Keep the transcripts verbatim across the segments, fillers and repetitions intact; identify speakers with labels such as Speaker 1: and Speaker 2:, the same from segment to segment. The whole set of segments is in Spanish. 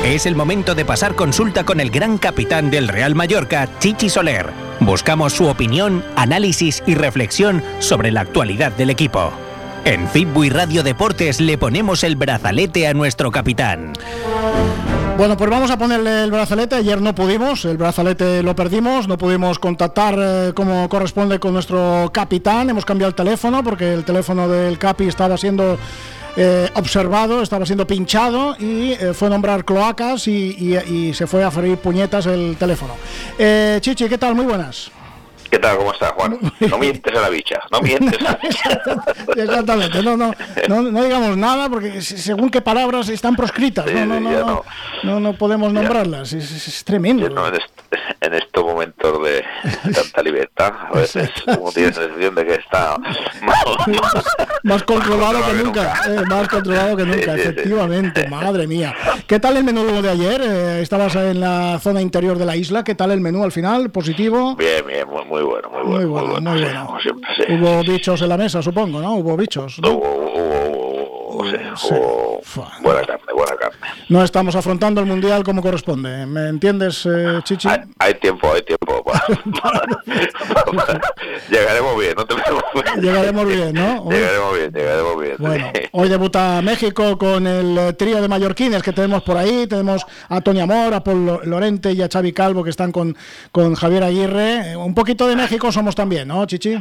Speaker 1: Es el momento de pasar consulta con el gran capitán del Real Mallorca, Chichi Soler. Buscamos su opinión, análisis y reflexión sobre la actualidad del equipo. En Fitbuy Radio Deportes le ponemos el brazalete a nuestro capitán.
Speaker 2: Bueno, pues vamos a ponerle el brazalete. Ayer no pudimos, el brazalete lo perdimos, no pudimos contactar eh, como corresponde con nuestro capitán. Hemos cambiado el teléfono porque el teléfono del Capi estaba siendo eh, observado, estaba siendo pinchado y eh, fue a nombrar cloacas y, y, y se fue a freír puñetas el teléfono. Eh, Chichi, ¿qué tal? Muy buenas.
Speaker 3: ¿Qué tal? ¿Cómo estás, Juan? No mientes a la bicha, no mientes a la bicha.
Speaker 2: Exactamente, no, no, no, no digamos nada porque según qué palabras están proscritas,
Speaker 3: sí,
Speaker 2: no, no, no, no, no, no, no podemos nombrarlas, es, es, es tremendo.
Speaker 3: No, en, este, en estos momentos de tanta libertad, a veces como tienes la sensación de que está más,
Speaker 2: más, más controlado que, que nunca, nunca. Eh, más controlado que nunca, sí, sí, efectivamente, sí. Madre mía. ¿Qué tal el menú de ayer? Eh, estabas en la zona interior de la isla, ¿qué tal el menú al final? ¿Positivo?
Speaker 3: Bien, bien, muy, muy bueno, muy bueno.
Speaker 2: Muy bueno, muy bueno. Muy bueno. Como siempre, sí. Hubo bichos en la mesa, supongo, ¿no? Hubo bichos, ¿no?
Speaker 3: Hubo, hubo, hubo, sí, sí. hubo buena carne, buena carne.
Speaker 2: No estamos afrontando el Mundial como corresponde, ¿me entiendes, eh, Chichi?
Speaker 3: Hay, hay tiempo, hay tiempo. Para, para, para, llegaremos bien, no te preocupes.
Speaker 2: Llegaremos bien, ¿no? Hoy,
Speaker 3: llegaremos bien, llegaremos bien.
Speaker 2: Bueno, hoy debuta México con el trío de mallorquines que tenemos por ahí. Tenemos a Tony Amor, a Paul Lorente y a Xavi Calvo que están con, con Javier Aguirre. Un poquito de México somos también, ¿no, Chichi?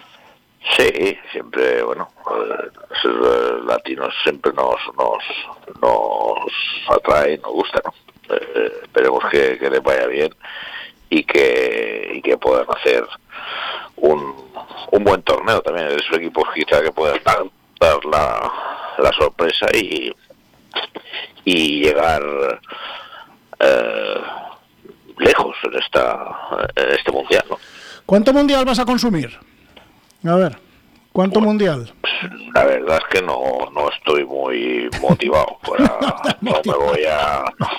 Speaker 3: Sí, siempre, bueno, los latinos siempre nos nos nos atrae, nos gusta, ¿no? Eh, esperemos que, que les vaya bien y que y que puedan hacer un un buen torneo también. De esos equipos quizá que puedan dar, dar la, la sorpresa y y llegar eh, lejos en esta en este mundial, ¿no?
Speaker 2: ¿Cuánto mundial vas a consumir? A ver, ¿cuánto bueno, mundial?
Speaker 3: La verdad es que no no estoy muy motivado para no, no me voy a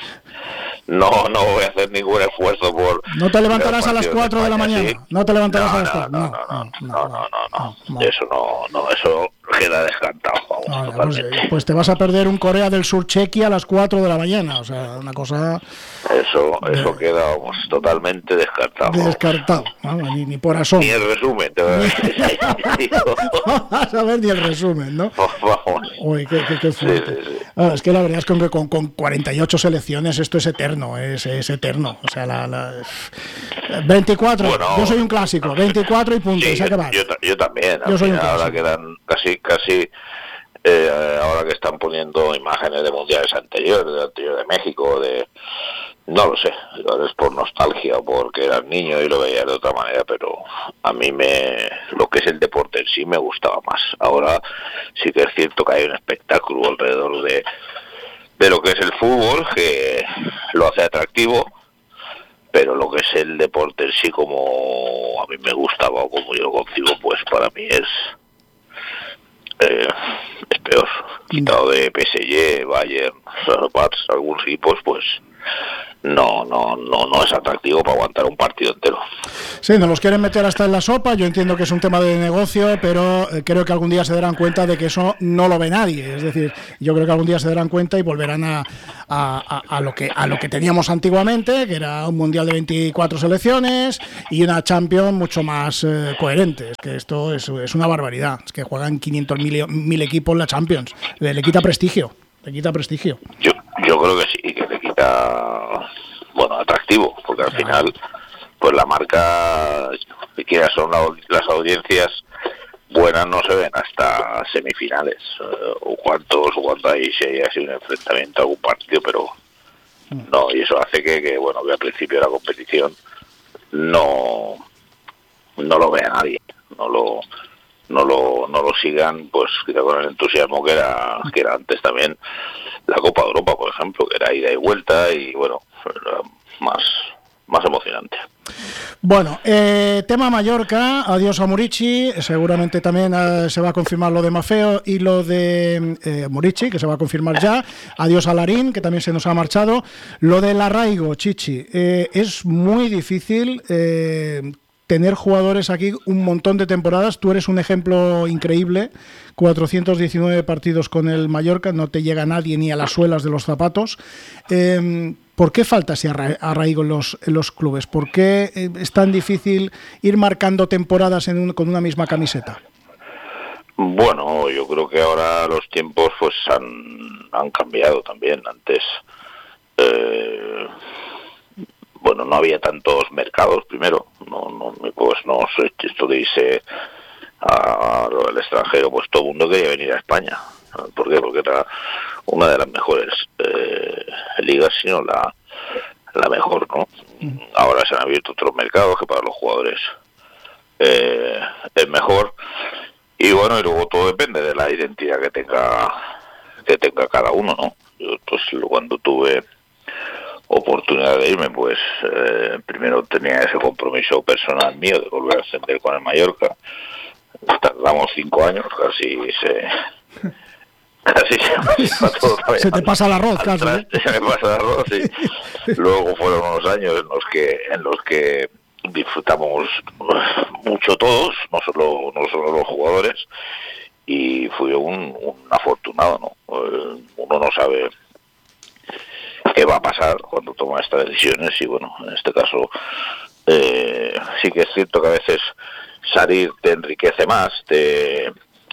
Speaker 3: no no voy a hacer ningún esfuerzo por
Speaker 2: no te levantarás a las cuatro de, de la mañana, ¿sí? No te levantarás
Speaker 3: no,
Speaker 2: a las
Speaker 3: cuatro
Speaker 2: no
Speaker 3: no no no, no, no, no, no, no. eso no no eso queda descartado, vamos,
Speaker 2: no, pues, pues te vas a perder un Corea del Sur Chequia a las cuatro de la mañana, o sea, una cosa
Speaker 3: eso eso de... queda vamos, totalmente descartado
Speaker 2: descartado, vamos, ni, ni por asomo
Speaker 3: ni el resumen te
Speaker 2: no vas a ver ni el resumen, ¿no?
Speaker 3: Vamos.
Speaker 2: Uy, qué, qué, qué fuerte. Sí, sí, sí. Ah, es que la verdad es que con, con cuarenta y ocho selecciones esto es eterno, es, es eterno. O sea, la, la... veinticuatro, bueno, yo soy un clásico, veinticuatro y punto,
Speaker 3: sí,
Speaker 2: y se acaba.
Speaker 3: Yo, yo también,
Speaker 2: yo soy
Speaker 3: final,
Speaker 2: un
Speaker 3: ahora quedan casi, casi, eh, ahora que están poniendo imágenes de mundiales anteriores, de anterior de México, de... No lo sé, es por nostalgia o porque era niño y lo veía de otra manera, pero a mí me lo que es el deporte en sí me gustaba más. Ahora sí que es cierto que hay un espectáculo alrededor de, de lo que es el fútbol, que lo hace atractivo, pero lo que es el deporte en sí como a mí me gustaba o como yo lo concibo, pues para mí es... Eh, es peor. Quitado de P S G, Bayern, Barça, algunos equipos, pues... No, no, no, no es atractivo para aguantar un partido entero.
Speaker 2: Sí, nos los quieren meter hasta en la sopa. Yo entiendo que es un tema de negocio, pero creo que algún día se darán cuenta de que eso no lo ve nadie. Es decir, yo creo que algún día se darán cuenta y volverán a, a, a, a lo que a lo que teníamos antiguamente, que era un mundial de veinticuatro selecciones y una Champions mucho más eh, coherente. Es que esto es, es una barbaridad. Es que juegan quinientos mil equipos la Champions. Le, le quita prestigio. Le quita prestigio.
Speaker 3: Yo, yo creo que sí, que le quita, bueno, atractivo, porque al claro. final, pues la marca, que son la, las audiencias buenas no se ven hasta semifinales, eh, o cuántos, o cuánto hay, si hay así un enfrentamiento, algún partido, pero no, y eso hace que, que bueno, que al principio de la competición no, no lo vea nadie, no lo... no lo no lo sigan pues con el entusiasmo que era que era antes también la Copa de Europa, por ejemplo, que era ida y vuelta y bueno, era más más emocionante.
Speaker 2: Bueno, eh, tema Mallorca, adiós a Murici, seguramente también eh, se va a confirmar lo de Maffeo y lo de eh, Murici, que se va a confirmar ya, adiós a Larín, que también se nos ha marchado, lo del arraigo, Chichi, eh, es muy difícil eh, tener jugadores aquí un montón de temporadas. Tú eres un ejemplo increíble, cuatrocientos diecinueve partidos con el Mallorca, no te llega nadie ni a las suelas de los zapatos. Eh, ¿Por qué falta ese arraigo en los, en los clubes? ¿Por qué es tan difícil ir marcando temporadas en un, con una misma camiseta?
Speaker 3: Bueno, yo creo que ahora los tiempos pues han, han cambiado también. Antes, eh, bueno, no había tantos mercados primero. No, no, pues no, esto de irse al extranjero, pues todo el mundo quería venir a España. ¿Por qué? Porque era una de las mejores eh, ligas, sino la, la mejor, ¿no? Ahora se han abierto otros mercados que para los jugadores eh, es mejor. Y bueno, y luego todo depende de la identidad que tenga que tenga cada uno, ¿no? Yo pues cuando tuve oportunidad de irme, pues eh, primero tenía ese compromiso personal mío de volver a ascender con el Mallorca. Tardamos cinco años, casi se casi se, se, todo
Speaker 2: se te pasa el arroz, casi. ¿eh?
Speaker 3: Se me pasa el arroz, sí. Luego fueron unos años en los que en los que disfrutamos mucho todos, no solo no solo los jugadores, y fui un, un afortunado, ¿no? Uno no sabe qué va a pasar cuando toma estas decisiones y bueno, en este caso eh, sí que es cierto que a veces salir te enriquece más, te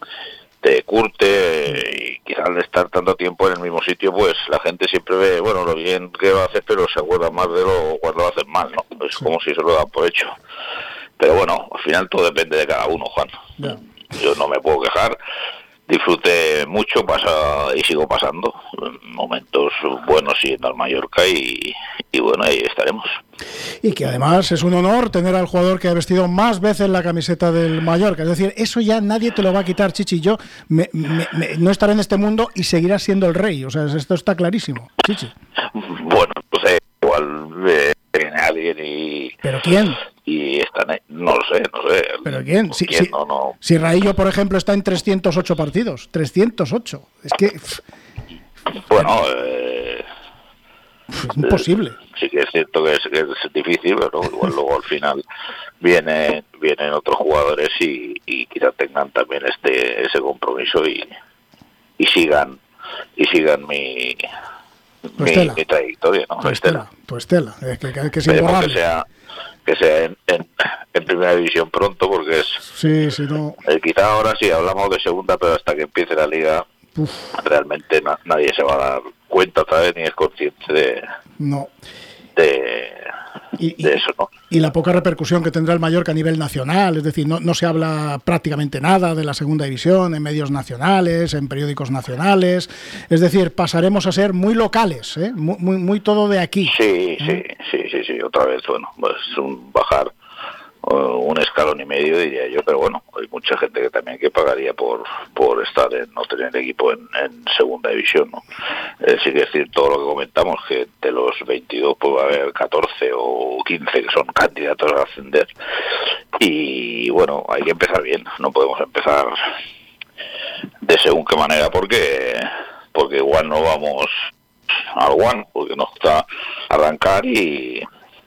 Speaker 3: te curte, y quizás al estar tanto tiempo en el mismo sitio, pues la gente siempre ve, bueno, lo bien que lo haces, pero se acuerda más de lo cuando lo haces mal, ¿no? Es como si se lo dan por hecho. Pero bueno, al final todo depende de cada uno, Juan. Yeah. Yo no me puedo quejar, disfruté mucho, pasa y sigo pasando momentos buenos yendo al Mallorca y, y bueno, ahí estaremos.
Speaker 2: Y que además es un honor tener al jugador que ha vestido más veces la camiseta del Mallorca. Es decir, eso ya nadie te lo va a quitar, Chichi. Yo me, me, me, no estaré en este mundo y seguirás siendo el rey. O sea, esto está clarísimo, Chichi.
Speaker 3: Bueno, pues eh, igual eh, viene alguien y...
Speaker 2: ¿Pero quién?
Speaker 3: Y están, no lo sé, no sé.
Speaker 2: ¿Pero quién? Si,
Speaker 3: ¿quién?
Speaker 2: Si,
Speaker 3: no, no.
Speaker 2: si Raillo, por ejemplo, está en trescientos ocho partidos. trescientos ocho. Es que... Pff,
Speaker 3: bueno, eh...
Speaker 2: es imposible.
Speaker 3: Sí que es cierto que es, que es difícil, pero igual luego al final viene, vienen otros jugadores y, y quizás tengan también este ese compromiso y, y sigan y sigan mi mi, mi trayectoria, ¿no?
Speaker 2: Tu estela, tu estela. Es que, que, que es
Speaker 3: imborrable. Que sea, que sea en, en, en primera división pronto, porque es
Speaker 2: sí, sí, no.
Speaker 3: eh, quizá ahora sí hablamos de segunda, pero hasta que empiece la liga Uf. realmente na, nadie se va a dar cuenta otra vez ni es consciente de
Speaker 2: no
Speaker 3: de,
Speaker 2: y,
Speaker 3: de
Speaker 2: y,
Speaker 3: eso, ¿no?
Speaker 2: Y la poca repercusión que tendrá el Mallorca a nivel nacional, es decir, no, no se habla prácticamente nada de la segunda división en medios nacionales, en periódicos nacionales, es decir, pasaremos a ser muy locales, ¿eh? muy, muy, muy todo de aquí.
Speaker 3: Sí, sí, sí, sí, sí, otra vez, bueno, pues un bajar un escalón y medio, diría yo, pero bueno, hay mucha gente que también que pagaría por por estar en no tener equipo en, en segunda división, ¿no? Eh, sí que es decir, todo lo que comentamos, que de los veintidós puede haber catorce o quince que son candidatos a ascender, y bueno, hay que empezar bien, no podemos empezar de según qué manera, porque porque igual no vamos al one, porque nos gusta arrancar y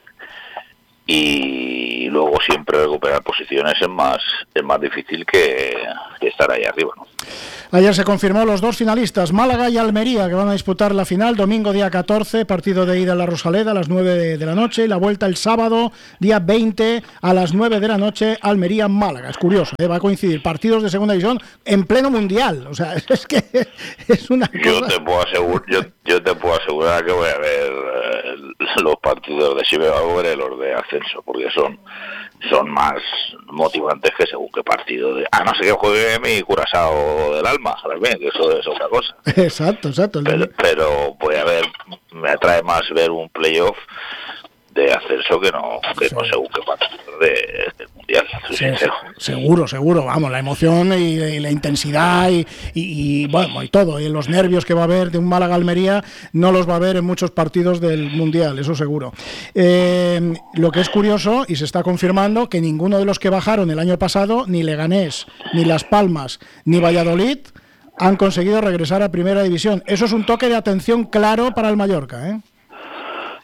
Speaker 3: y luego siempre recuperar posiciones es más es más difícil que, que estar ahí arriba, ¿no?
Speaker 2: Ayer se confirmó los dos finalistas, Málaga y Almería, que van a disputar la final domingo día catorce, partido de ida en la Rosaleda a las nueve de, de la noche, y la vuelta el sábado día veinte a las nueve de la noche, Almería-Málaga. Es curioso, ¿eh? Va a coincidir partidos de segunda división en pleno mundial, o sea, es que es una cosa...
Speaker 3: Yo te puedo asegurar, yo, yo te puedo asegurar que voy a ver eh, los partidos de si me va a ver los de ascenso, porque son son más motivantes que según qué partido de... A no ser que juegue mi Curazao del alma, ¿sabes bien? Que eso es otra cosa.
Speaker 2: Exacto, exacto.
Speaker 3: Pero, pero voy a ver, me atrae más ver un playoff de ascenso que no, que sí. no según qué partido de, del mundial.
Speaker 2: Sí, seguro, seguro, vamos, la emoción y, y la intensidad y, y, y bueno, y todo, y los nervios que va a haber de un Málaga-Almería no los va a haber en muchos partidos del mundial, eso seguro. Eh, lo que es curioso, y se está confirmando, que ninguno de los que bajaron el año pasado, ni Leganés, ni Las Palmas, ni Valladolid, han conseguido regresar a Primera División. Eso es un toque de atención claro para el Mallorca, ¿eh?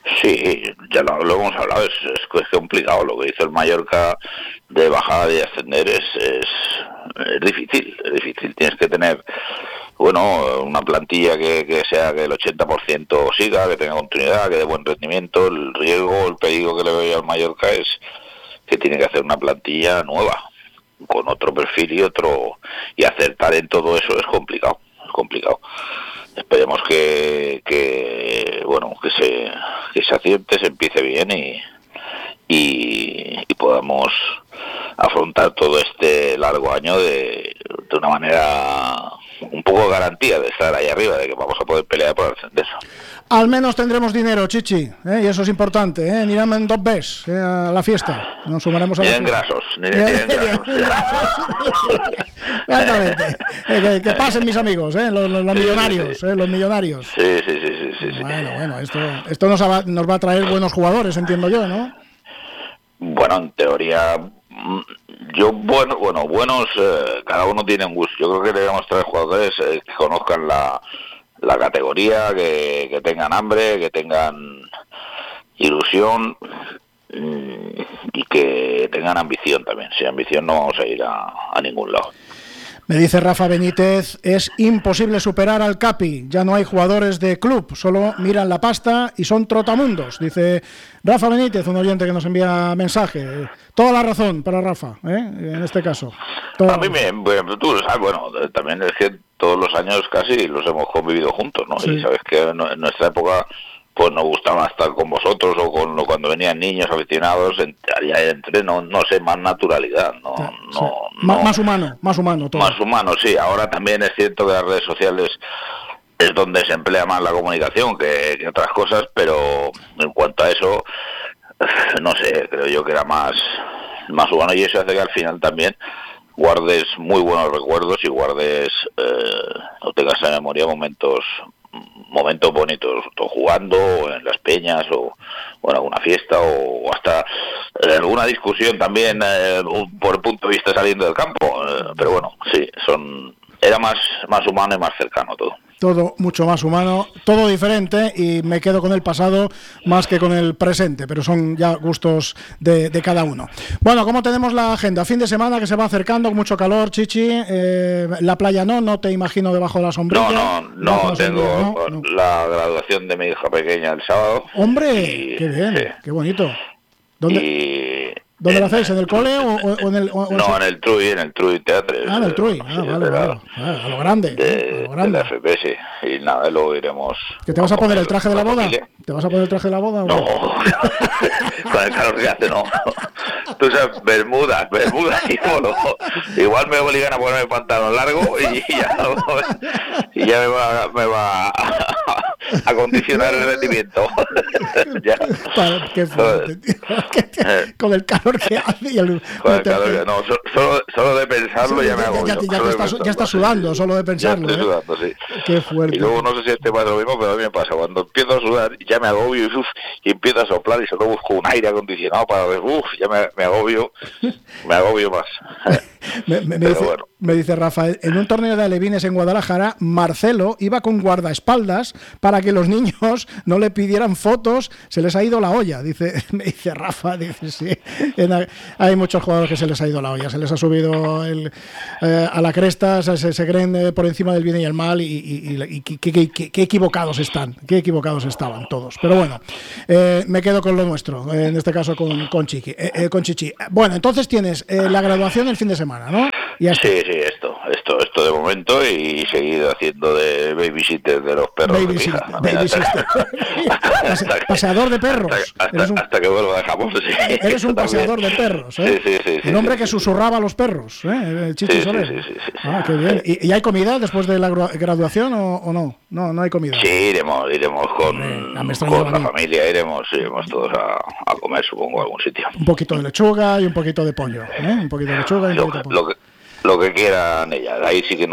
Speaker 3: Sí, ya lo, lo hemos hablado, es, es, es complicado. Lo que hizo el Mallorca de bajar y ascender es, es, es difícil, es difícil. Tienes que tener, bueno, una plantilla que, que sea que el ochenta por ciento siga, que tenga continuidad, que dé buen rendimiento. El riesgo, el peligro que le veo al Mallorca es que tiene que hacer una plantilla nueva, con otro perfil y otro, y acertar en todo eso es complicado, es complicado. Esperemos que, que bueno, que se que se acierte, se empiece bien y, y, y podamos afrontar todo este largo año de, de una manera un poco garantía de estar ahí arriba, de que vamos a poder pelear por el ascenso.
Speaker 2: Al menos tendremos dinero, Chichi, ¿eh? Y eso es importante, ¿eh? Anirem en dos bes eh, a la fiesta. Nos sumaremos a la
Speaker 3: fiesta. Grasos, ni grasos.
Speaker 2: Exactamente. Eh, que, que pasen mis amigos, ¿eh? Los, los, los millonarios, ¿eh? Los millonarios.
Speaker 3: Sí, sí, sí, sí, sí.
Speaker 2: Bueno, bueno, esto, esto nos, va, nos va a traer buenos jugadores, entiendo yo, ¿no?
Speaker 3: Bueno, en teoría, yo, bueno, bueno, buenos, eh, cada uno tiene un gusto. Yo creo que debemos traer jugadores eh, que conozcan la la categoría, que, que tengan hambre, que tengan ilusión y que tengan ambición también. Sin ambición no vamos a ir a, a ningún lado.
Speaker 2: Me dice Rafa Benítez, es imposible superar al Capi, ya no hay jugadores de club, solo miran la pasta y son trotamundos, dice Rafa Benítez, un oyente que nos envía mensaje. Toda la razón para Rafa, ¿eh? En este caso.
Speaker 3: A mí me, bueno, tú sabes, bueno, también es que todos los años casi los hemos convivido juntos, ¿no? Sí. Y sabes que en nuestra época pues nos gustaba estar con vosotros o con o cuando venían niños aficionados, ya entre, no, no sé, más naturalidad, no, sí, no,
Speaker 2: sí. no más humano, más humano todo.
Speaker 3: Más humano, sí. Ahora también es cierto que las redes sociales es donde se emplea más la comunicación que, que otras cosas, pero en cuanto a eso, no sé, creo yo que era más, más humano y eso hace que al final también guardes muy buenos recuerdos y guardes, eh, no tengas en memoria momentos momentos bonitos, o jugando, o en las peñas, o, o en alguna fiesta, o, o hasta eh, alguna discusión también eh, por el punto de vista saliendo del campo, eh, pero bueno, sí, son era más, más humano y más cercano todo.
Speaker 2: Todo mucho más humano, todo diferente y me quedo con el pasado más que con el presente, pero son ya gustos de, de cada uno. Bueno, ¿cómo tenemos la agenda? Fin de semana que se va acercando, con mucho calor, Chichi, eh, la playa no, no te imagino debajo de la sombrilla.
Speaker 3: No, no, no, no tengo sombrilla, no, no. La graduación de mi hija pequeña el sábado.
Speaker 2: ¡Hombre! Y, ¡qué bien! Sí. ¡Qué bonito! ¿Dónde?
Speaker 3: Y...
Speaker 2: ¿Dónde lo hacéis? ¿En el cole o, o en el...? O,
Speaker 3: no, o en el Trui, en el Trui Teatre.
Speaker 2: Ah, en el Trui. Ah, vale, vale. vale. A lo grande.
Speaker 3: De,
Speaker 2: a lo grande.
Speaker 3: de la F P, sí. Y nada, luego iremos...
Speaker 2: ¿Que te vas a poner el traje de la boda? Familia. ¿Te vas a poner el traje de la boda?
Speaker 3: No, con el calor que hace, no. Tú sabes, bermudas, bermudas y polo. Igual me obligan a ponerme el pantalón largo y ya, y ya me va, me va a, a condicionar el rendimiento. Ya.
Speaker 2: Para, qué fuerte, tío. Con el calor que hace y el...
Speaker 3: Con el calor que... No, solo, solo de pensarlo sí, ya me hago.
Speaker 2: Ya, ya, ya, ya, estás, ya estás sudando, solo de pensarlo.
Speaker 3: Ya estoy
Speaker 2: ¿eh?
Speaker 3: sudando, sí.
Speaker 2: Qué fuerte.
Speaker 3: Y luego no sé si este pasa lo mismo, pero a mí me pasa. Cuando empiezo a sudar, ya me agobio y, uf, y empiezo a soplar y solo busco un aire acondicionado para ver, uff, ya me, me agobio, me agobio más.
Speaker 2: me, me, me, dice, bueno. me dice Rafael, en un torneo de alevines en Guadalajara, Marcelo iba con guardaespaldas para que los niños no le pidieran fotos, se les ha ido la olla, dice, me dice Rafa, dice sí, en, hay muchos jugadores que se les ha ido la olla, se les ha subido el, eh, a la cresta, se, se, se creen eh, por encima del bien y el mal y, y, y, y qué equivocados están, qué equivocados estaban todos, pero bueno, eh, me quedo con lo nuestro, eh, en este caso con, con Chiqui, eh, eh, con Chichi. Bueno, entonces tienes eh, la graduación el fin de semana, ¿no?
Speaker 3: Y hasta... Sí, sí, esto, esto, esto de momento y seguir haciendo de babysitter de los perros.
Speaker 2: Babysitter, babysitter. Hasta, paseador de perros.
Speaker 3: Hasta, hasta, un, hasta que vuelva de Japón, sí.
Speaker 2: Eres un paseador de perros, ¿eh?
Speaker 3: Sí, sí, sí.
Speaker 2: El hombre
Speaker 3: sí,
Speaker 2: que
Speaker 3: sí,
Speaker 2: susurraba a los perros, ¿eh? El Chichi
Speaker 3: sí,
Speaker 2: Soler.
Speaker 3: Sí, sí, sí, sí,
Speaker 2: ah, qué bien. ¿Y, ¿Y hay comida después de la graduación o, o no? No, no hay comida.
Speaker 3: Sí, iremos, iremos con, eh, con la familia, iremos, iremos todos a, a comer, supongo, a algún sitio.
Speaker 2: Un poquito de lechuga y un poquito de pollo, ¿eh? Un poquito de lechuga y un
Speaker 3: lo,
Speaker 2: poquito de pollo.
Speaker 3: Lo que, lo que quieran ellas, ahí sí que no...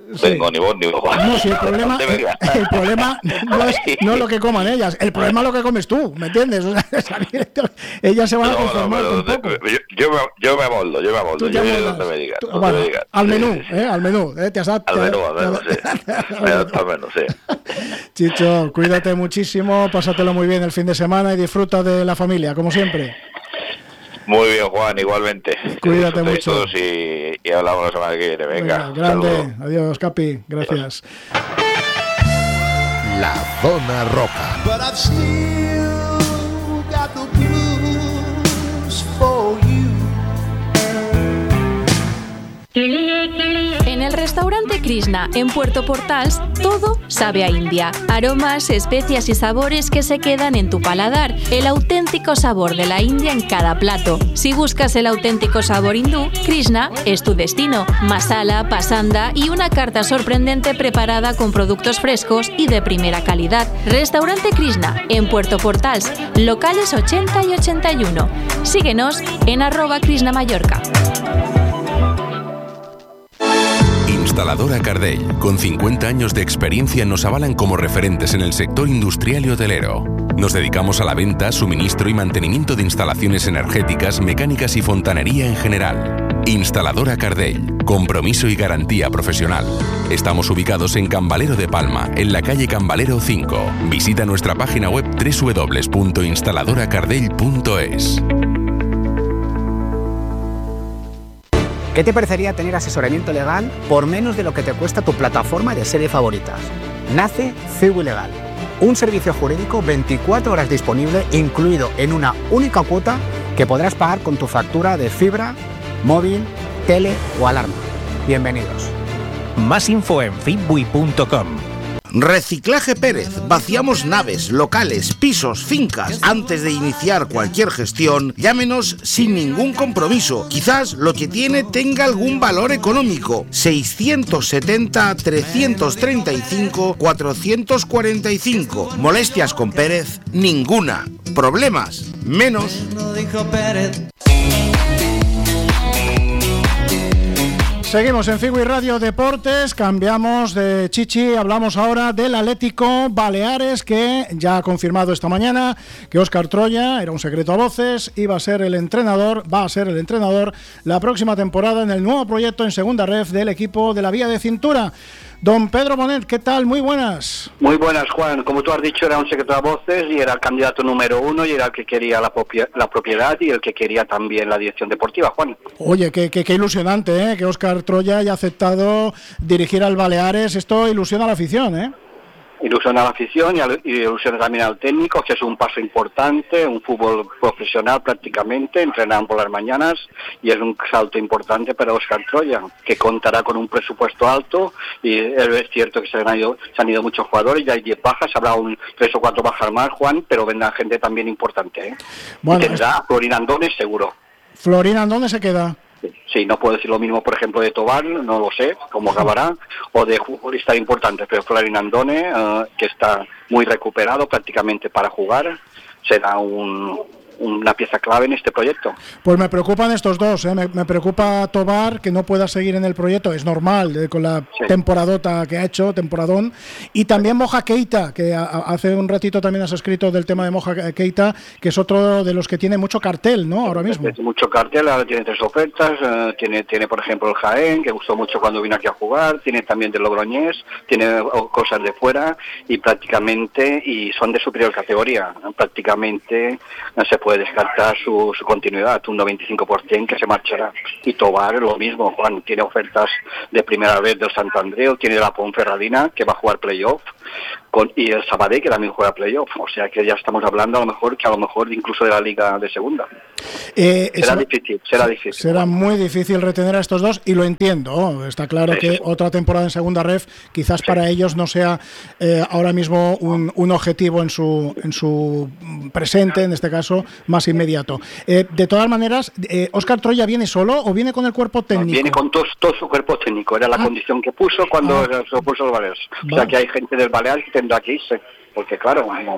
Speaker 3: sí. tengo ni voz ni voz.
Speaker 2: No, si el problema, el, el problema no es no lo que coman ellas, el problema es lo que comes tú, ¿me entiendes? O sea, ellas se van no, a conformar no, con poco.
Speaker 3: Yo, yo, me, yo me amoldo, yo me amoldo, yo voy donde me digas.
Speaker 2: Tú, bueno, me digas. Al menú, sí, sí. ¿eh? Al menú, ¿eh? Te has
Speaker 3: Al menú, al menú, sí. Al menú, sí.
Speaker 2: Chicho, cuídate muchísimo, pásatelo muy bien el fin de semana y disfruta de la familia, como siempre.
Speaker 3: Muy bien, Juan, igualmente.
Speaker 2: Cuídate mucho.
Speaker 3: Todos y, y hablamos la semana que viene. Venga,
Speaker 2: Venga grande. Saludo. Adiós, Capi. Gracias.
Speaker 4: La Zona Roja. But I've still got the blues for you.
Speaker 5: En el restaurante Krishna, en Puerto Portals, todo sabe a India. Aromas, especias y sabores que se quedan en tu paladar. El auténtico sabor de la India en cada plato. Si buscas el auténtico sabor hindú, Krishna es tu destino. Masala, pasanda y una carta sorprendente preparada con productos frescos y de primera calidad. Restaurante Krishna, en Puerto Portals, locales ochenta y ochenta y uno. Síguenos en arroba Krishna Mallorca.
Speaker 6: Instaladora Cardell, con cincuenta años de experiencia, nos avalan como referentes en el sector industrial y hotelero. Nos dedicamos a la venta, suministro y mantenimiento de instalaciones energéticas, mecánicas y fontanería en general. Instaladora Cardell, compromiso y garantía profesional. Estamos ubicados en Cambalero de Palma, en la calle Cambalero cinco. Visita nuestra página web doble u doble u doble u punto instaladora cardell punto es.
Speaker 7: ¿Qué te parecería tener asesoramiento legal por menos de lo que te cuesta tu plataforma de serie favoritas? Nace Fibui Legal, un servicio jurídico veinticuatro horas disponible, incluido en una única cuota que podrás pagar con tu factura de fibra, móvil, tele o alarma. Bienvenidos.
Speaker 1: Más info en fibui punto com.
Speaker 8: Reciclaje Pérez. Vaciamos naves, locales, pisos, fincas. Antes de iniciar cualquier gestión, llámenos sin ningún compromiso. Quizás lo que tiene tenga algún valor económico. seiscientos setenta, trescientos treinta y cinco, cuatrocientos cuarenta y cinco. Molestias con Pérez, ninguna. Problemas, menos.
Speaker 2: Seguimos en Fibui Radio Deportes, cambiamos de chichi, hablamos ahora del Atlético Baleares, que ya ha confirmado esta mañana que Óscar Troya, era un secreto a voces, iba a ser el entrenador, va a ser el entrenador la próxima temporada en el nuevo proyecto en segunda ref del equipo de la Vía de Cintura. Don Pedro Bonet, ¿qué tal? Muy buenas.
Speaker 9: Muy buenas, Juan. Como tú has dicho, era un secreto a voces y era el candidato número uno y era el que quería la, propia, la propiedad y el que quería también la dirección deportiva, Juan.
Speaker 2: Oye, qué, qué, qué ilusionante, ¿eh? Que Óscar Troya haya aceptado dirigir al Baleares. Esto ilusiona a la afición, ¿eh?
Speaker 9: Ilusiona a la afición y, al, y ilusiona también al técnico, que es un paso importante, un fútbol profesional prácticamente, entrenan por las mañanas y es un salto importante para Óscar Troya, que contará con un presupuesto alto y es cierto que se han ido, se han ido muchos jugadores, ya hay diez bajas, habrá un tres o cuatro bajas más, Juan, pero vendrá gente también importante, ¿eh? Bueno, y tendrá es... Florín Andones seguro.
Speaker 2: ¿Florín Andones se queda?
Speaker 9: Sí, no puedo decir lo mismo, por ejemplo, de Tobar, no lo sé cómo acabará, o de futbolistas importantes, pero Florín Andone, uh, que está muy recuperado prácticamente para jugar, será un... una pieza clave en este proyecto.
Speaker 2: Pues me preocupan estos dos, ¿eh? me, me preocupa Tobar, que no pueda seguir en el proyecto, es normal, eh, con la sí. temporadota que ha hecho, temporadón, y también Moja Keita, que a, a, hace un ratito también has escrito del tema de Moja Keita, que es otro de los que tiene mucho cartel, ¿no? Ahora mismo.
Speaker 9: Tiene mucho cartel, ahora tiene tres ofertas, uh, tiene, tiene por ejemplo el Jaén, que gustó mucho cuando vino aquí a jugar, tiene también del Logroñés, tiene cosas de fuera, y prácticamente, y son de superior categoría, prácticamente no se puede puede descartar su, su continuidad, un noventa y cinco por ciento que se marchará. Y Tobar lo mismo, Juan, tiene ofertas de primera vez del Sant Andreu, tiene la Ponferradina, que va a jugar playoff, con, y el Sabadell, que también juega playoff, o sea que ya estamos hablando a lo mejor que a lo mejor incluso de la Liga de Segunda.
Speaker 2: Eh,
Speaker 9: será
Speaker 2: será,
Speaker 9: difícil, será difícil.
Speaker 2: Será muy difícil retener a estos dos y lo entiendo, está claro sí, que sí. otra temporada en Segunda Ref quizás sí. para ellos no sea eh, ahora mismo un, un objetivo en su, en su presente, en este caso, más inmediato. Eh, de todas maneras, eh, ¿Óscar Troya viene solo o viene con el cuerpo técnico?
Speaker 9: No, viene con todo, todo su cuerpo técnico, era la ah. condición que puso cuando ah. se puso el Baleares. O sea que hay gente del Baleares que tendrá que irse, porque claro, no,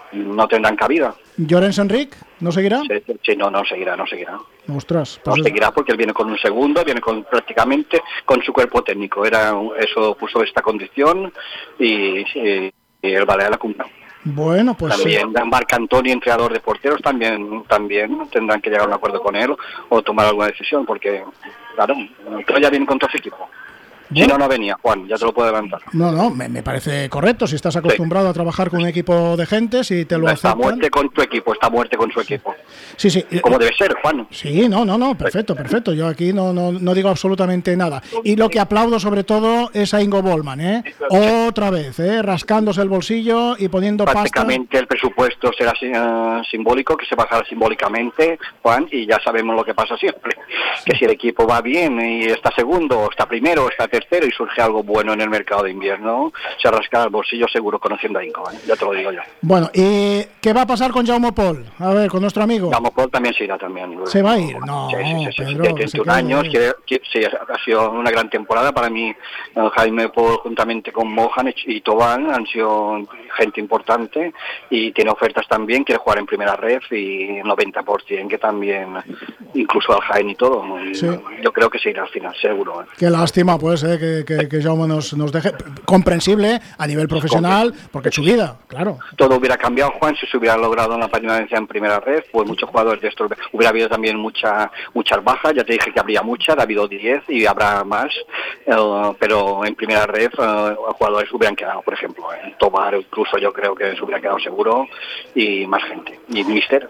Speaker 9: no tendrán cabida.
Speaker 2: ¿Llorens Enric no seguirá?
Speaker 9: Sí, sí, no, no seguirá, no seguirá.
Speaker 2: Ostras, pues
Speaker 9: no seguirá porque él viene con un segundo, viene con prácticamente con su cuerpo técnico. Era eso, puso esta condición y, y, y el Balear la cumple.
Speaker 2: Bueno, pues
Speaker 9: también
Speaker 2: sí.
Speaker 9: Marc Antoni, entrenador de porteros, también también tendrán que llegar a un acuerdo con él o tomar alguna decisión, porque claro, ya viene con todo su equipo. Si no, no venía, Juan, ya te lo puedo adelantar.
Speaker 2: No, no, me, me parece correcto. Si estás acostumbrado sí. a trabajar con un equipo de gente, si te lo
Speaker 9: está
Speaker 2: aceptan...
Speaker 9: Está muerte con tu equipo, está muerte con su equipo.
Speaker 2: Sí, sí.
Speaker 9: Como debe ser, Juan.
Speaker 2: Sí, no, no, no, perfecto, perfecto. Yo aquí no, no, no digo absolutamente nada. Y lo que aplaudo sobre todo es a Ingo Bollmann, ¿eh? Otra vez, ¿eh? Rascándose el bolsillo y poniendo
Speaker 9: Prácticamente
Speaker 2: pasta.
Speaker 9: el presupuesto será uh, simbólico, que se bajará simbólicamente, Juan, y ya sabemos lo que pasa siempre. Que si el equipo va bien y está segundo, o está primero, o está tercero y surge algo bueno en el mercado de invierno, se rascará el bolsillo seguro conociendo a Inco, ¿eh? Ya te lo digo yo.
Speaker 2: Bueno, ¿y qué va a pasar con Jaume Pol? A ver, con nuestro amigo.
Speaker 9: Jaume Pol también se irá también.
Speaker 2: ¿Se va a ir? No,
Speaker 9: sí, sí, sí,
Speaker 2: Pedro,
Speaker 9: de treinta y un años, que, que, sí, ha sido una gran temporada para mí. uh, Jaime Pol juntamente con Mohan y Tobán han sido gente importante y tiene ofertas también, quiere jugar en primera ref y noventa por ciento que también, incluso al Jaén y todo.
Speaker 2: Sí.
Speaker 9: Yo creo que se irá al final, seguro. ¿eh?
Speaker 2: Qué lástima, pues, eh, que, que, que Jaume nos, nos deje. Comprensible a nivel profesional, porque es su vida, claro.
Speaker 9: Todo hubiera cambiado, Juan, si se hubiera logrado una permanencia en primera red, pues muchos jugadores de estos, hubiera habido también mucha, muchas bajas, ya te dije que habría muchas, ha habido diez y habrá más, uh, pero en primera red uh, jugadores hubieran quedado, por ejemplo, en Tobar incluso yo creo que se hubiera quedado seguro y más gente, y Mister.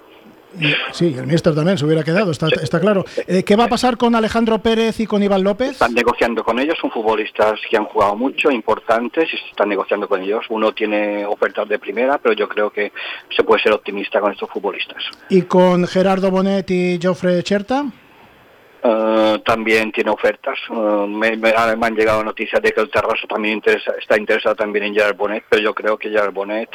Speaker 2: Sí, el míster también se hubiera quedado, está, está claro. Eh, ¿Qué va a pasar con Alejandro Pérez y con Iván López?
Speaker 9: Están negociando con ellos, son futbolistas que han jugado mucho, importantes, y se están negociando con ellos. Uno tiene ofertas de primera, pero yo creo que se puede ser optimista con estos futbolistas.
Speaker 2: ¿Y con Gerardo Bonet y Jofre Cherta?
Speaker 9: Uh, también tiene ofertas. Uh, me, me, me han llegado noticias de que el Terraso también interesa, está interesado también en Gerard Bonet, pero yo creo que Gerard Bonet,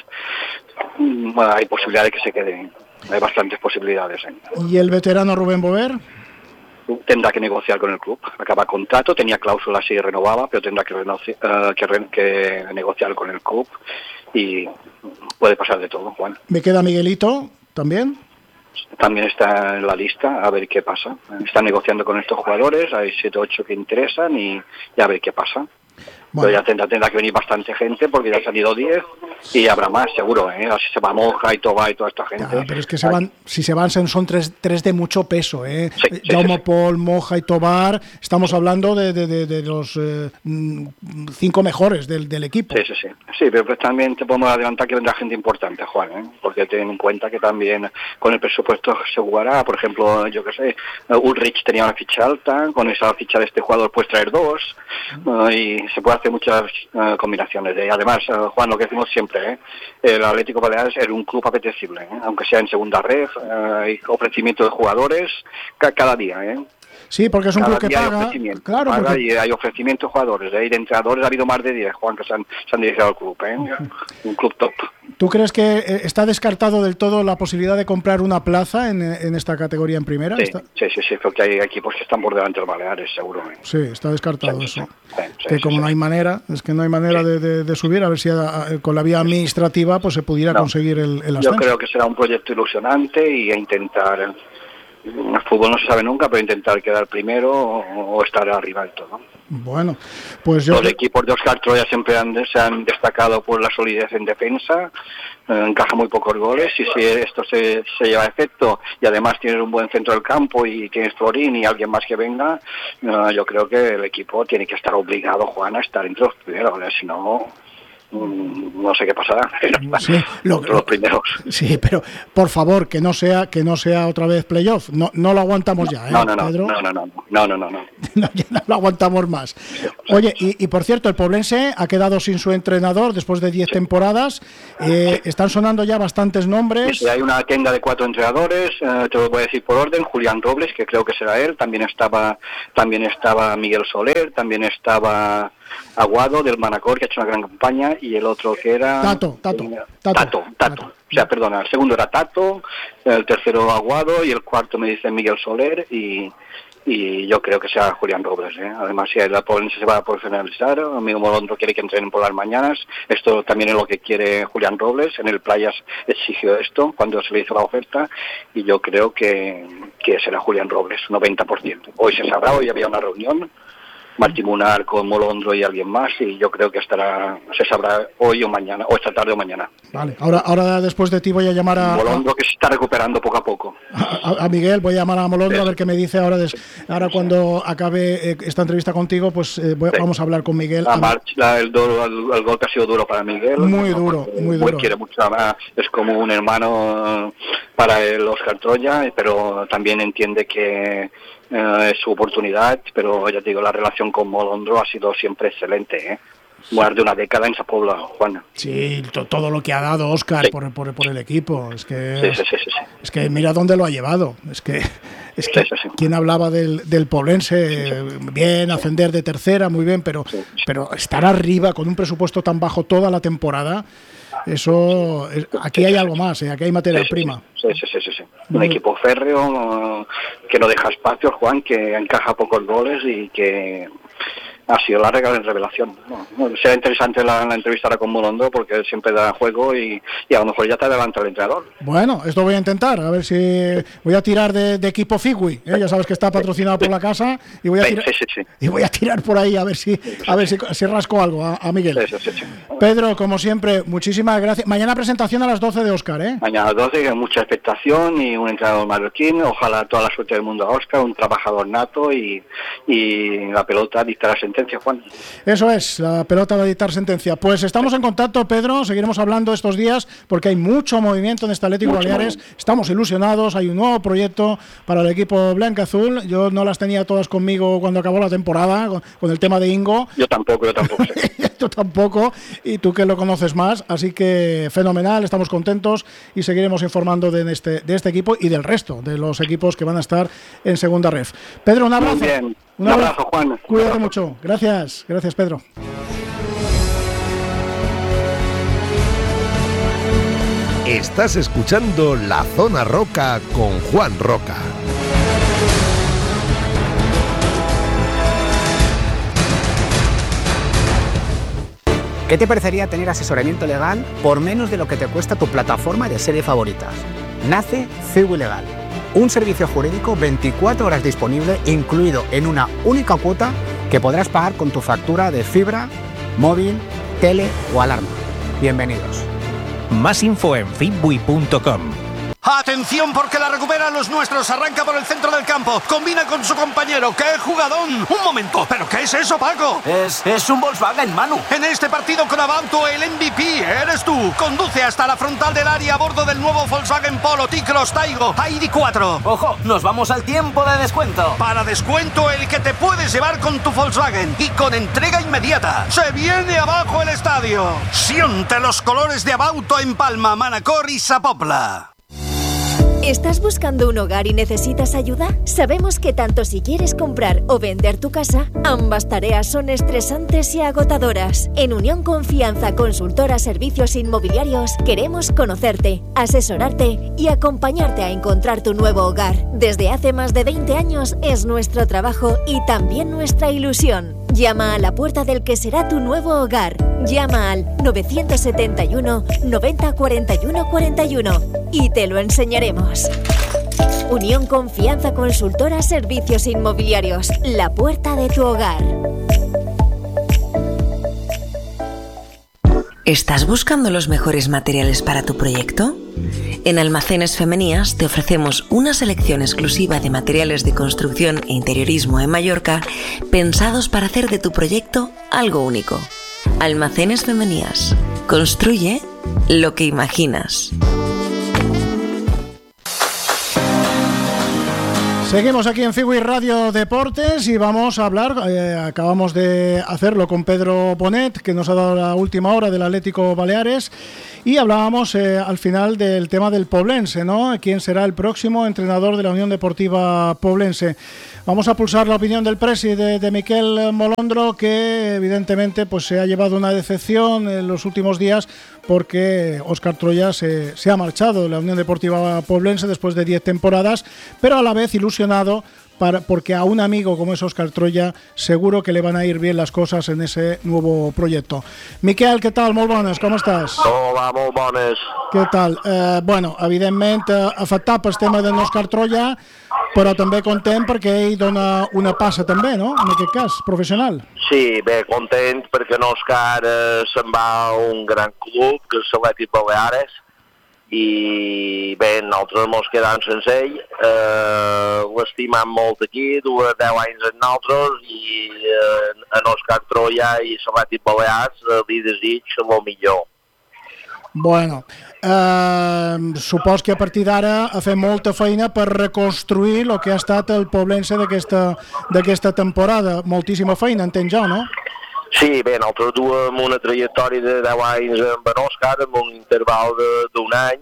Speaker 9: bueno, hay posibilidades de que se quede. Hay bastantes posibilidades. ¿eh?
Speaker 2: ¿Y el veterano Rubén Bover?
Speaker 9: Tendrá que negociar con el club. Acaba contrato, tenía cláusulas y renovaba, pero tendrá que, renoci- uh, que, re- que negociar con el club y puede pasar de todo, Juan.
Speaker 2: ¿Me queda Miguelito también?
Speaker 9: También está en la lista, a ver qué pasa. Están negociando con estos jugadores, hay siete o ocho que interesan y, y a ver qué pasa. Bueno. Pero ya tendrá, tendrá que venir bastante gente porque ya han salido diez y habrá más, seguro, ¿eh? Así se va Moja y Toba y toda esta gente.
Speaker 2: Ya, pero es que se van, si se van son tres, tres de mucho peso, ¿eh?
Speaker 9: Sí, sí,
Speaker 2: Jaume
Speaker 9: sí, sí.
Speaker 2: Pol, Moja y Tobar, estamos hablando de, de, de, de los eh, cinco mejores del, del equipo.
Speaker 9: Sí, sí, sí. Sí, pero pues también te podemos adelantar que vendrá gente importante, Juan, ¿eh? Porque ten en cuenta que también con el presupuesto se jugará, por ejemplo, yo qué sé, Ulrich tenía una ficha alta, con esa ficha de este jugador puedes traer dos, uh, y se puede hacer muchas uh, combinaciones. Y además, uh, Juan, lo que decimos siempre, ¿eh? El Atlético Baleares es un club apetecible, ¿eh? Aunque sea en segunda red, uh, hay ofrecimiento de jugadores ca- cada día, ¿eh?
Speaker 2: Sí, porque es un
Speaker 9: Cada
Speaker 2: club que
Speaker 9: día
Speaker 2: paga.
Speaker 9: Hay
Speaker 2: Claro,
Speaker 9: paga
Speaker 2: porque...
Speaker 9: y hay ofrecimiento de jugadores, ¿eh? Y de entrenadores ha habido más de diez, Juan, que se han, se han dirigido al club, ¿eh? Un club top.
Speaker 2: ¿Tú crees que eh, está descartado del todo la posibilidad de comprar una plaza en, en esta categoría en primera?
Speaker 9: Sí,
Speaker 2: ¿Está?
Speaker 9: sí, sí, sí, porque hay equipos que están por delante del Baleares, seguro. ¿eh?
Speaker 2: Sí, está descartado
Speaker 9: Sí,
Speaker 2: eso.
Speaker 9: sí, sí,
Speaker 2: que
Speaker 9: sí,
Speaker 2: como
Speaker 9: sí.
Speaker 2: no hay manera, es que no hay manera
Speaker 9: Sí.
Speaker 2: de, de, de subir, a ver si a, a, con la vía administrativa pues se pudiera
Speaker 9: No.
Speaker 2: conseguir el, el
Speaker 9: Yo
Speaker 2: ascenso.
Speaker 9: creo que será un proyecto ilusionante y a intentar, eh, el fútbol no se sabe nunca, pero intentar quedar primero o, o estar arriba del todo.
Speaker 2: Bueno, pues yo...
Speaker 9: Los equipos de Oscar Troya siempre han, se han destacado por la solidez en defensa, eh, encaja muy pocos goles y si esto se, se lleva a efecto y además tienes un buen centro del campo y tienes Florín y alguien más que venga, eh, yo creo que el equipo tiene que estar obligado, Juan, a estar entre los primeros, ¿eh? Si no... no sé qué pasará.
Speaker 2: Sí, lo,
Speaker 9: los primeros.
Speaker 2: Sí, pero por favor que no sea que no sea otra vez playoff. No, no lo aguantamos ya, ¿eh,
Speaker 9: no, no, no,
Speaker 2: Pedro?
Speaker 9: no, no, no, no, no, no, no.
Speaker 2: No, ya no lo aguantamos más. Oye, y, y por cierto, el Poblense ha quedado sin su entrenador después de diez temporadas. Eh, están sonando ya bastantes nombres.
Speaker 9: Sí, hay una tienda de cuatro entrenadores, eh, te lo voy a decir por orden. Julián Robles, que creo que será él. También estaba, también estaba Miguel Soler, también estaba Aguado del Manacor, que ha hecho una gran campaña, y el otro que era...
Speaker 2: Tato, Tato.
Speaker 9: Eh,
Speaker 2: Tato,
Speaker 9: Tato, Tato. O sea, perdona, el segundo era Tato, el tercero Aguado y el cuarto me dice Miguel Soler y... y yo creo que sea Julián Robles, ¿eh? Además, si la Poblense se va a profesionalizar, amigo Molondro quiere que entrenen por las mañanas, esto también es lo que quiere Julián Robles, en el Playas exigió esto cuando se le hizo la oferta, y yo creo que, que será Julián Robles, noventa por ciento. Hoy se sabrá, hoy había una reunión, Martín Munar con Molondro y alguien más, y yo creo que estará, se sabrá hoy o mañana, o esta tarde o mañana.
Speaker 2: Vale, ahora, ahora después de ti voy a llamar a...
Speaker 9: Molondro, que se está recuperando poco a poco.
Speaker 2: A, a Miguel, voy a llamar a Molondro, sí, a ver qué me dice ahora. Des, ahora cuando acabe eh, esta entrevista contigo, pues eh, voy, sí, vamos a hablar con Miguel.
Speaker 9: La marcha, el, duro, el, el golpe ha sido duro para Miguel.
Speaker 2: Muy duro, muy duro.
Speaker 9: Quiere mucho, es como un hermano para el Óscar Troya, pero también entiende que eh, es su oportunidad, pero ya te digo, la relación con Molondro ha sido siempre excelente, ¿eh? Más de una década en esa Pobla, Juan.
Speaker 2: Sí, to, todo lo que ha dado Óscar, sí, por, por, por el equipo. Es que,
Speaker 9: sí, sí, sí, sí, sí.
Speaker 2: Es que mira dónde lo ha llevado. Es que, es que sí, sí, sí. Quien hablaba del, del Poblense, sí, sí, bien, ascender de tercera, muy bien, pero, sí, sí. pero estar arriba con un presupuesto tan bajo toda la temporada, eso, es, aquí hay algo más, ¿eh? Aquí hay materia
Speaker 9: sí, sí,
Speaker 2: prima.
Speaker 9: Sí, sí, sí, sí, sí. Un muy... equipo férreo, que no deja espacios, Juan, que encaja pocos goles y que... ha sido la revelación. Bueno, será interesante la, la entrevista ahora con Molondro porque él siempre da juego y, y a lo mejor ya te adelanta el entrenador.
Speaker 2: Bueno, esto voy a intentar, a ver si voy a tirar de, de equipo Figui, ¿eh? Ya sabes que está patrocinado por la casa y voy a tirar,
Speaker 9: sí, sí, sí.
Speaker 2: Y voy a tirar por ahí a ver si a ver si, si rasco algo a, a Miguel.
Speaker 9: Sí, sí, sí, sí.
Speaker 2: Pedro, como siempre, muchísimas gracias. Mañana presentación a las doce de Óscar, ¿eh?
Speaker 9: Mañana a las doce, mucha expectación y un entrenador mallorquín, ojalá toda la suerte del mundo a Óscar, un trabajador nato y, y la pelota dictará sentencia, Juan.
Speaker 2: Eso es, la pelota va a dictar sentencia. Pues estamos en contacto, Pedro, seguiremos hablando estos días porque hay mucho movimiento en este Atlético mucho Baleares, movimiento. Estamos ilusionados, hay un nuevo proyecto para el equipo blanca-azul, yo no las tenía todas conmigo cuando acabó la temporada, con, con el tema de Ingo.
Speaker 9: Yo tampoco, yo tampoco.
Speaker 2: Yo tampoco, y tú que lo conoces más, así que fenomenal, estamos contentos y seguiremos informando de este, de este equipo y del resto de los equipos que van a estar en segunda ref. Pedro, un abrazo.
Speaker 9: Muy bien. Un, un abrazo, abrazo, Juan.
Speaker 2: Cuídate abrazo. mucho. Gracias. Gracias, Pedro.
Speaker 10: Estás escuchando La Zona Roca con Juan Roca.
Speaker 7: ¿Qué te parecería tener asesoramiento legal por menos de lo que te cuesta tu plataforma de serie favoritas? Nace Fibui Legal. Un servicio jurídico veinticuatro horas disponible, incluido en una única cuota que podrás pagar con tu factura de fibra, móvil, tele o alarma. Bienvenidos.
Speaker 1: Más info en fibui punto com.
Speaker 11: Atención porque la recuperan los nuestros, arranca por el centro del campo, combina con su compañero, ¡qué jugadón! Un momento, ¿pero qué es eso, Paco?
Speaker 12: Es, es un Volkswagen, Manu.
Speaker 11: En este partido con Abauto, el M V P eres tú. Conduce hasta la frontal del área a bordo del nuevo Volkswagen Polo, T-Cross, Taigo, I D cuatro.
Speaker 12: Ojo, nos vamos al tiempo de descuento.
Speaker 11: Para descuento el que te puedes llevar con tu Volkswagen y con entrega inmediata. Se viene abajo el estadio. Siente los colores de Abauto en Palma, Manacor y Sapopla.
Speaker 13: ¿Estás buscando un hogar y necesitas ayuda? Sabemos que tanto si quieres comprar o vender tu casa, ambas tareas son estresantes y agotadoras. En Unión Confianza Consultora Servicios Inmobiliarios queremos conocerte, asesorarte y acompañarte a encontrar tu nuevo hogar. Desde hace más de veinte años es nuestro trabajo y también nuestra ilusión. Llama a la puerta del que será tu nuevo hogar. Llama al nueve siete uno, noventa, cuarenta y uno, cuarenta y uno y te lo enseñaremos. Unión Confianza Consultora Servicios Inmobiliarios, la puerta de tu hogar.
Speaker 14: ¿Estás buscando los mejores materiales para tu proyecto? En Almacenes Femenías te ofrecemos una selección exclusiva de materiales de construcción e interiorismo en Mallorca pensados para hacer de tu proyecto algo único. Almacenes Femenías. Construye lo que imaginas.
Speaker 2: Seguimos aquí en Fibui Radio Deportes y vamos a hablar, eh, acabamos de hacerlo con Pedro Bonet, que nos ha dado la última hora del Atlético Baleares, y hablábamos eh, al final del tema del Poblense, ¿no? ¿Quién será el próximo entrenador de la Unión Deportiva Poblense? Vamos a pulsar la opinión del presi de, de Miquel Molondro, que evidentemente pues se ha llevado una decepción en los últimos días porque Óscar Troya se, se ha marchado de la Unión Deportiva Poblense después de diez temporadas, pero a la vez ilusionado para, porque a un amigo como es Óscar Troya seguro que le van a ir bien las cosas en ese nuevo proyecto. Miquel, què tal? Molt bones, com estàs?
Speaker 3: Hola, molt bones.
Speaker 2: Què tal? Eh, bueno, evidentment eh, afectat pel tema de Óscar Troya, però també content perquè ell dona una passa també, no? En aquest cas, professional.
Speaker 3: Sí, bé, content perquè Òscar eh, se'n va a un gran club, que és l'Atlètic Baleares, i bé, nosaltres mos quedam sense ell, eh, l'estimam molt aquí, dues deu anys amb nosaltres, i eh, en Óscar Troya i l'Atlètic Balears eh, li desig el millor.
Speaker 2: Bueno, eh, supos que a partir d'ara ha fet molta feina per reconstruir el que ha estat el Poblense d'aquesta temporada. Moltíssima feina, entenc jo, no?
Speaker 3: Sí, bé, nosaltres duem una trajectòria de deu anys amb en Òscar, amb un interval d'un any,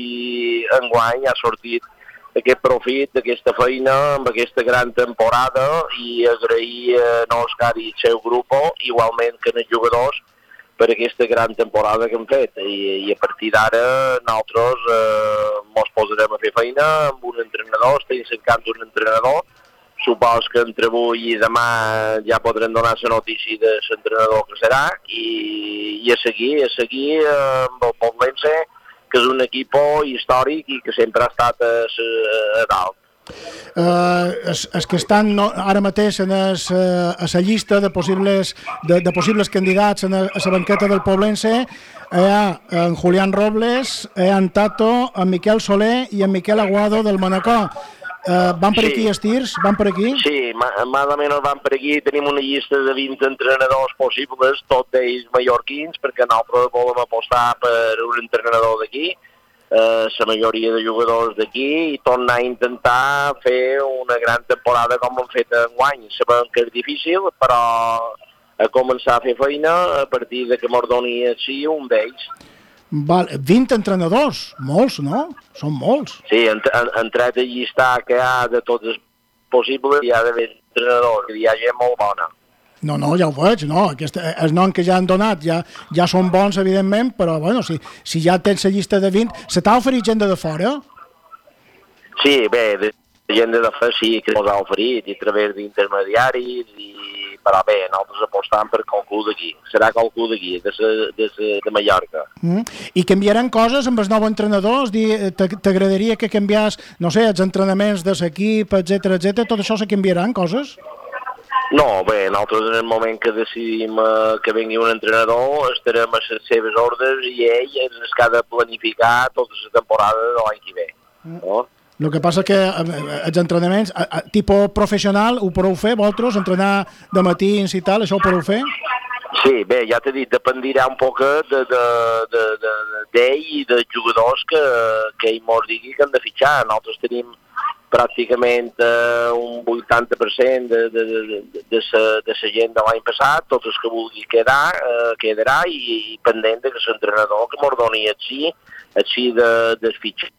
Speaker 3: i enguany ha sortit aquest profit d'aquesta feina, amb aquesta gran temporada, i agrair a Òscar i el seu grup, igualment que els jugadors, per aquesta gran temporada que hem fet. I, i a partir d'ara nosaltres eh, mos posarem a fer feina amb un entrenador, estem cercant un entrenador. Supos que entre avui i demà ja podrem donar la notícia de l'entrenador que serà, i, i a seguir, a seguir amb el Poblense, que és un equip històric i que sempre ha estat a, a dalt.
Speaker 2: Uh, és, és que estan no, ara mateix en es, uh, a la llista de possibles, de, de possibles candidats en a, a la banqueta del Poblense. Hi ha en Julián Robles, hi ha en Tato, en Miquel Soler i en Miquel Aguado del Manacor. Uh, van per sí. Aquí, estirs? Van per aquí?
Speaker 3: Sí, més o menys van per aquí. Tenim una llista de vint entrenadors possibles, tots ells mallorquins, perquè nosaltres volem apostar per un entrenador d'aquí, uh, la majoria de jugadors d'aquí, i tornar a intentar fer una gran temporada com hem fet enguany. Sabem que és difícil, però a començar a fer feina a partir de que mos doni així un d'ells.
Speaker 2: Val, vint entrenadors, molts, no? Són molts.
Speaker 3: Sí, en, en, entrat a llistar que hi ha de tots els possibles, hi ha d'haver entrenadors, que hi ha gent molt bona.
Speaker 2: No, no, ja ho veig, no. Aquest, els noms que ja han donat ja, ja són bons, evidentment, però bueno, si, si ja tens la llista de vint, se t'ha oferit gent de fora?
Speaker 3: Sí, bé, de gent de fora sí que ens ha oferit, i a través d'intermediaris, i però bé, nosaltres apostam per qualcú d'aquí. Serà qualcú d'aquí, de, de, de Mallorca.
Speaker 2: Mm. I canviaran coses amb els nous entrenadors? T'agradaria que canviàs, no sé, els entrenaments de l'equip, etcètera, etcètera? Tot això se canviaran coses?
Speaker 3: No, bé, nosaltres en el moment que decidim uh, que vingui un entrenador estarem a les seves ordres i ell és el que ha de planificar tota la temporada de l'any que ve. Mm. No?
Speaker 2: El que passa que els entrenaments, a, a, tipus professional, ho podeu fer, vosaltres, entrenar de matins i tal, això ho podeu fer?
Speaker 3: Sí, bé, ja t'he dit, dependirà un poc d'ell de, de, de, de, i dels jugadors que, que ell mos digui que han de fitxar. Nosaltres tenim pràcticament eh, un vuitanta per cent de, de, de, de, de, sa, de sa gent de l'any passat, tots els que vulgui quedar, eh, quedarà, i, i pendent de que l'entrenador que mos doni així, així de, de fitxar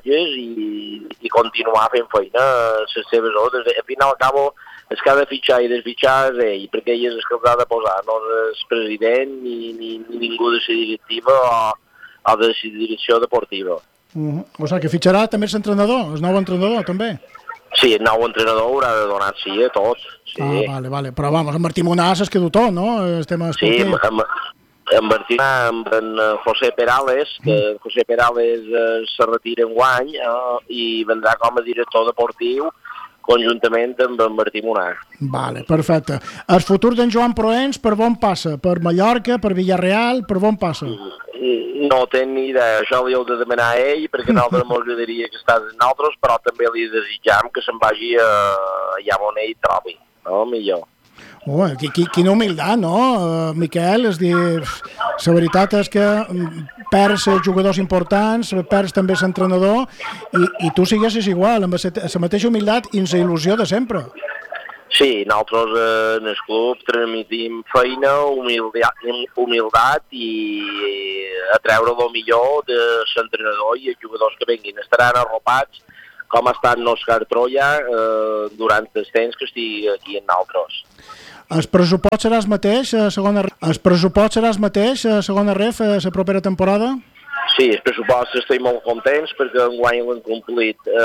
Speaker 3: i, i continuar fent feina a les seves ordres. Al final, al cabo, el que ha de fitxar i desfitxar és ell, perquè ell és el que els ha de posar, no és el president ni, ni, ni ningú de la directiva o, o de la direcció deportiva.
Speaker 2: Uh-huh. O sigui, que fitxarà també l'entrenador, el nou entrenador, també?
Speaker 3: Sí, el nou entrenador haurà de donar sí a tot. Sí.
Speaker 2: Ah, vale, vale. Però, vamos, en Martí Monàs es quedó tot, no? El tema esportiu.
Speaker 3: Sí, amb, en Martí, amb en José Perales, que mm. José Perales eh, se retira enguany eh, i vendrà com a director deportiu conjuntament amb en Martí Monà.
Speaker 2: Vale, perfecte. El futur d'en Joan Proens per on passa? Per Mallorca, per Villarreal, per on passa?
Speaker 3: No tenc ni idea, això li heu de demanar a ell, perquè nosaltres m'agradaria que estàs en nosaltres, però també li desitjam que se'n vagi a, allà on ell trobi, no? Millor.
Speaker 2: Oh, quina humilitat, no, uh, Miquel? És dir, la veritat és que perds jugadors importants, perds també l'entrenador, i, i tu siguessis igual, amb la mateixa humilitat i la il·lusió de sempre.
Speaker 3: Sí, nosaltres eh, en el club transmitim feina, humilitat, humilitat i a treure el millor de l'entrenador i els jugadors que venguin. Estaran arropats com ha estat Óscar Troya eh, durant el temps que estigui aquí en nosaltres.
Speaker 2: El pressupost serà el mateix a segona ref? El pressupost serà el mateix a segona ref a la propera temporada?
Speaker 3: Sí, el pressupost estem molt contents perquè enguany l'hem complit. Eh,